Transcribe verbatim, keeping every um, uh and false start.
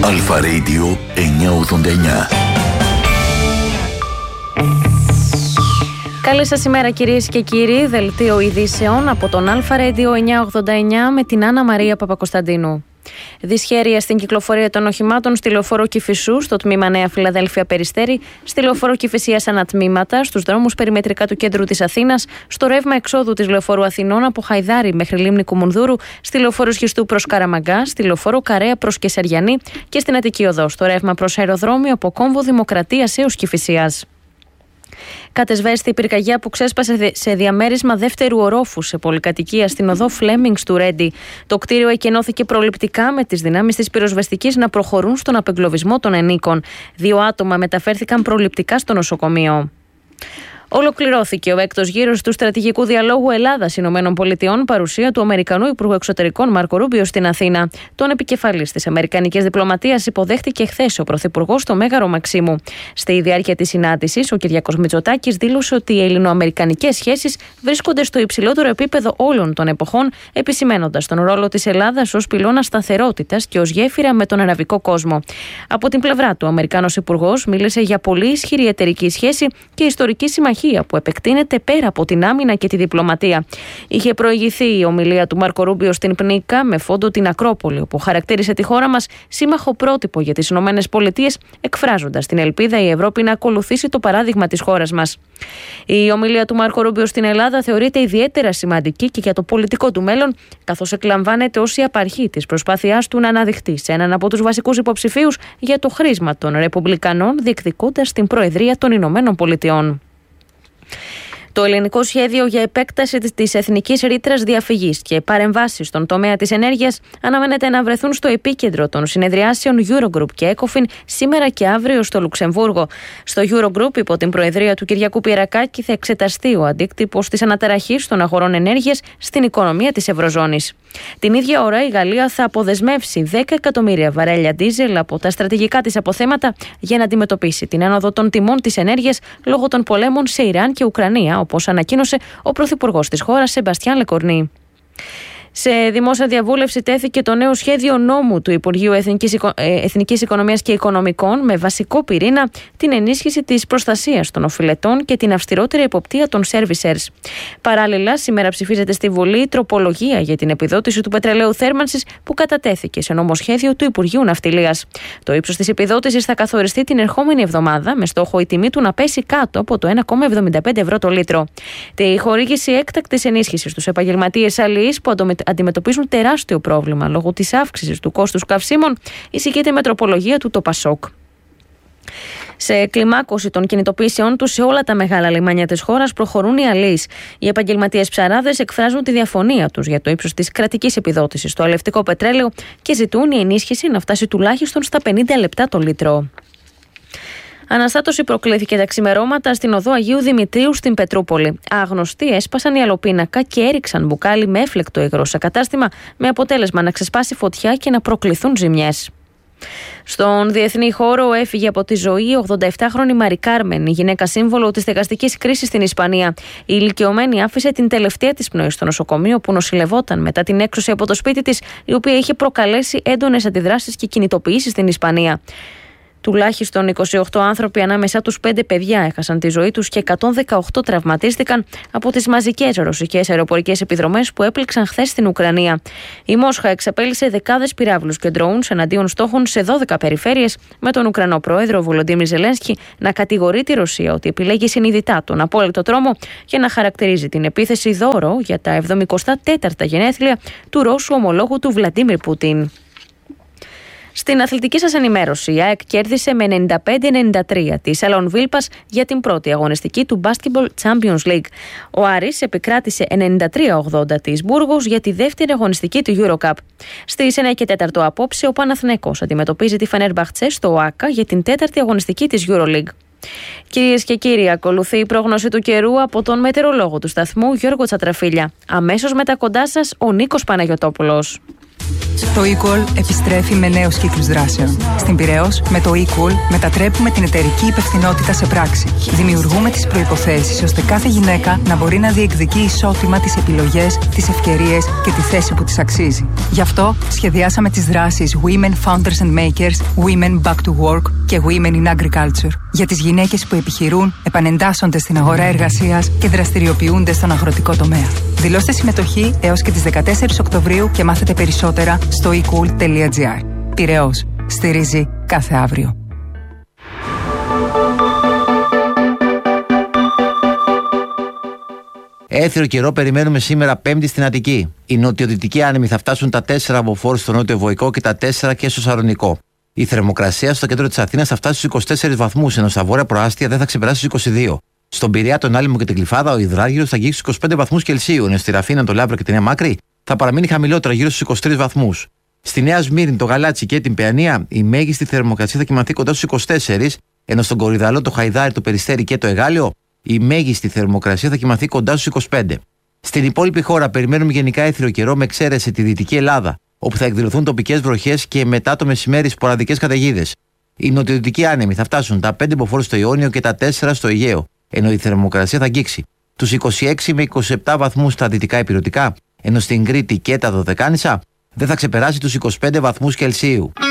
Αλφα Radio εννιακόσια ογδόντα εννιά. Καλή σας ημέρα κυρίες και κύριοι, δελτίο ειδήσεων από τον Αλφα Radio εννιακόσια ογδόντα εννιά με την Άννα Μαρία Παπακοσταντίνου. Δυσχέρεια στην κυκλοφορία των οχημάτων στη λεωφόρο Κηφισού, στο τμήμα Νέα Φιλαδέλφια Περιστέρη, στη λεωφόρο Κηφισίας ανατμήματα, στους δρόμους περιμετρικά του κέντρου της Αθήνας, στο ρεύμα εξόδου της λεωφόρου Αθηνών από Χαϊδάρη μέχρι Λίμνη Κουμουνδούρου, στη λεωφόρο Σχιστού προς Καραμαγκά, στη λεωφόρο Καρέα προς Κεσαριανή και στην Αττική Οδό, στο ρεύμα προς αεροδρόμιο από Κόμβο Δημοκρατίας έως Κηφισίας. Κατεσβέστη η πυρκαγιά που ξέσπασε σε διαμέρισμα δεύτερου ορόφου σε πολυκατοικία στην οδό Φλέμινγκς του Ρέντι. Το κτίριο εκενώθηκε προληπτικά με τις δυνάμεις της πυροσβεστικής να προχωρούν στον απεγκλωβισμό των ενίκων. Δύο άτομα μεταφέρθηκαν προληπτικά στο νοσοκομείο. Ολοκληρώθηκε ο έκτος γύρος του στρατηγικού διαλόγου Ελλάδας-Ηνωμένων Πολιτειών, παρουσία του Αμερικανού Υπουργού Εξωτερικών Μάρκο Ρούμπιο στην Αθήνα. Τον επικεφαλής της Αμερικανικής Διπλωματίας υποδέχτηκε χθες ο Πρωθυπουργός στο Μέγαρο Μαξίμου. Στη διάρκεια της συνάντησης, ο Κυριάκος Μητσοτάκης δήλωσε ότι οι ελληνοαμερικανικές σχέσεις βρίσκονται στο υψηλότερο επίπεδο όλων των εποχών, επισημένοντας τον ρόλο της Ελλάδας ως πυλώνα σταθερότητας και ως γέφυρα με τον αραβικό κόσμο. Από την πλευρά του, ο Αμερικάνος Υπουργός μίλησε για πολύ ισχυρή εταιρική σχέση και ιστορική συμμαχία που επεκτείνεται πέρα από την άμυνα και τη διπλωματία. Είχε προηγηθεί η ομιλία του Μάρκο Ρούμπιο στην Πνίκα με φόντο την Ακρόπολη, όπου χαρακτήρισε τη χώρα μας σύμμαχο πρότυπο για τις Ηνωμένες Πολιτείες, εκφράζοντας την ελπίδα η Ευρώπη να ακολουθήσει το παράδειγμα της χώρας μας. Η ομιλία του Μάρκο Ρούμπιο στην Ελλάδα θεωρείται ιδιαίτερα σημαντική και για το πολιτικό του μέλλον, καθώς εκλαμβάνεται ως η απαρχή της προσπάθειάς του να αναδειχθεί σε έναν από τους βασικούς υποψηφίους για το χρήσμα των Ρεπουμπλικανών, διεκδικώντας την Προεδρία των Ηνωμένων Πολιτειών. Το ελληνικό σχέδιο για επέκταση της εθνικής ρήτρας διαφυγής και παρεμβάσεις στον τομέα της ενέργειας αναμένεται να βρεθούν στο επίκεντρο των συνεδριάσεων Eurogroup και ECOFIN σήμερα και αύριο στο Λουξεμβούργο. Στο Eurogroup, υπό την προεδρία του Κυριακού Πιερακάκη, θα εξεταστεί ο αντίκτυπος της αναταραχής των αγορών ενέργειας στην οικονομία της Ευρωζώνης. Την ίδια ώρα, η Γαλλία θα αποδεσμεύσει δέκα εκατομμύρια βαρέλια ντίζελ από τα στρατηγικά της αποθέματα για να αντιμετωπίσει την άνοδο των τιμών της ενέργειας λόγω των πολέμων σε Ιράν και Ουκρανία, όπως ανακοίνωσε ο πρωθυπουργός της χώρας, Σεμπαστιάν Λεκορνή. Σε δημόσια διαβούλευση τέθηκε το νέο σχέδιο νόμου του Υπουργείου Εθνικής, Οικο... Εθνικής Οικονομίας και Οικονομικών με βασικό πυρήνα την ενίσχυση της προστασίας των οφειλετών και την αυστηρότερη εποπτεία των servicers. Παράλληλα, σήμερα ψηφίζεται στη Βουλή τροπολογία για την επιδότηση του πετρελαίου θέρμανσης που κατατέθηκε σε νομοσχέδιο του Υπουργείου Ναυτιλίας. Το ύψος της επιδότησης θα καθοριστεί την ερχόμενη εβδομάδα με στόχο η τιμή του να πέσει κάτω από το ένα κόμμα εβδομήντα πέντε ευρώ το λίτρο. Τη χορήγηση έκτακτης ενίσχυσης στους επαγγελματίες αλληλείς που αντιμετωπίζουν τεράστιο πρόβλημα λόγω της αύξησης του κόστους καυσίμων, εισηγείται με τροπολογία του το Πασόκ. Σε κλιμάκωση των κινητοποιήσεών τους σε όλα τα μεγάλα λιμάνια της χώρας προχωρούν οι αλλοίς. Οι επαγγελματίες ψαράδες εκφράζουν τη διαφωνία τους για το ύψος της κρατικής επιδότησης στο αλευτικό πετρέλαιο και ζητούν η ενίσχυση να φτάσει τουλάχιστον στα πενήντα λεπτά το λίτρο. Αναστάτωση προκλήθηκε τα ξημερώματα στην οδό Αγίου Δημητρίου στην Πετρούπολη. Άγνωστοι έσπασαν η αλοπίνακα και έριξαν μπουκάλι με έφλεκτο υγρό σε κατάστημα, με αποτέλεσμα να ξεσπάσει φωτιά και να προκληθούν ζημιές. Στον διεθνή χώρο έφυγε από τη ζωή η ογδονταεφτάχρονη Μαρι Κάρμεν, η γυναίκα σύμβολο της στεγαστικής κρίσης στην Ισπανία. Η ηλικιωμένη άφησε την τελευταία της πνοή στο νοσοκομείο που νοσηλευόταν μετά την έξωση από το σπίτι της, η οποία είχε προκαλέσει έντονες αντιδράσεις και κινητοποιήσεις στην Ισπανία. Τουλάχιστον είκοσι οκτώ άνθρωποι, ανάμεσά τους πέντε παιδιά, έχασαν τη ζωή τους και εκατόν δεκαοκτώ τραυματίστηκαν από τις μαζικές ρωσικές αεροπορικές επιδρομές που έπληξαν χθες στην Ουκρανία. Η Μόσχα εξαπέλυσε δεκάδες πυράβλους και ντρόουν εναντίον στόχων σε δώδεκα περιφέρειες, με τον Ουκρανό πρόεδρο Βολοντίμιρ Ζελένσκι να κατηγορεί τη Ρωσία ότι επιλέγει συνειδητά τον απόλυτο τρόμο και να χαρακτηρίζει την επίθεση δώρο για τα εβδομηκοστά τέταρτα γενέθλια του Ρώσου ομολόγου του Βλαντίμιρ Πούτιν. Στην αθλητική σας ενημέρωση, η ΑΕΚ κέρδισε με ενενήντα πέντε ενενήντα τρία τη Σαλόν Βίλπας για την πρώτη αγωνιστική του Basketball Champions League. Ο Άρης επικράτησε ενενήντα τρία ογδόντα της Μπούργος για τη δεύτερη αγωνιστική του EuroCup. Στις εννιά και τέσσερα απόψε, ο Παναθηναϊκός αντιμετωπίζει τη Φενέρμπαχτσε στο ΟΑΚΑ για την τέταρτη αγωνιστική της EuroLeague. Κυρίες και κύριοι, ακολουθεί η πρόγνωση του καιρού από τον μετεωρολόγο του σταθμού Γιώργο Τσατραφίλια. Αμέσως μετά κοντά σας ο Νίκος Παναγιωτόπουλος. Το eCall επιστρέφει με νέους κύκλους δράσεων. Στην Πειραιώς, με το eCall μετατρέπουμε την εταιρική υπευθυνότητα σε πράξη. Δημιουργούμε τις προϋποθέσεις ώστε κάθε γυναίκα να μπορεί να διεκδικεί ισότιμα τις επιλογές, τις ευκαιρίες και τη θέση που της αξίζει. Γι' αυτό σχεδιάσαμε τις δράσεις Women Founders and Makers, Women Back to Work και Women in Agriculture για τις γυναίκες που επιχειρούν, επανεντάσσονται στην αγορά εργασίας και δραστηριοποιούνται στον αγροτικό τομέα. Δηλώστε συμμετοχή έως και τις δεκατέσσερις Οκτωβρίου και μάθετε περισσότερα στο ecool τελεία gr. Πειραιώς. Στηρίζει κάθε αύριο. Έθριο καιρό περιμένουμε σήμερα Πέμπτη στην Αττική. Οι νοτιοδυτικοί άνεμοι θα φτάσουν τα τέσσερα από Φόρ στο νότιο Βοϊκό και τα τέσσερα και στο Σαλονικό. Η θερμοκρασία στο κέντρο της Αθήνας θα φτάσει στους είκοσι τέσσερις βαθμούς, ενώ στα βόρεια προάστια δεν θα ξεπεράσει στους είκοσι δύο. Στον Πειραιά, τον Άλυμο και την Κλειφάδα, ο υδράργυρος θα αγγίξει στους είκοσι πέντε βαθμούς Κελσίου, ενώ στη Ραφίνα, το Λαύρο και τη Νέα Μάκρη θα παραμείνει χαμηλότερα, γύρω στους είκοσι τρεις βαθμούς. Στη Νέα Σμύρνη, το Γαλάτσι και την Παιανία, η μέγιστη θερμοκρασία θα κοιμανθεί κοντά στους είκοσι τέσσερις, ενώ στον Κορυδαλό, το Χαϊδάρι, το Περιστέρι και το Εγάλιο, η μέγιστη θερμοκρασία θα κοιμανθεί κοντά στους είκοσι πέντε. Στην υπόλοιπη χώρα περιμένουμε γενικά έθριο καιρό, με εξαίρεση τη Δυτική Ελλάδα, όπου θα εκδηλωθούν τοπικές βροχές και μετά το μεσημέρι σποραδικές καταιγίδες. Οι νοτιοδυτικοί άνεμοι θα φτάσουν τα πέντε μποφόρ στο Ιόνιο και τα τέσσερα στο Αιγαίο, ενώ η θερμοκρασία θα αγγίξει τους είκοσι έξι με είκοσι επτά βαθμούς στα δυτικά ηπειρωτικά, ενώ στην Κρήτη και τα Δωδεκάνησα δεν θα ξεπεράσει τους είκοσι πέντε βαθμούς Κελσίου.